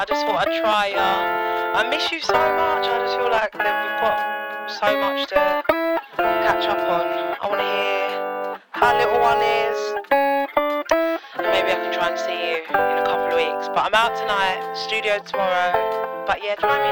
I just thought I'd try. I miss you so much. I just feel like that we've got so much to catch up on. I want to hear how little one is. And maybe I can try and see you in a couple of weeks. But I'm out tonight, studio tomorrow. But yeah, try me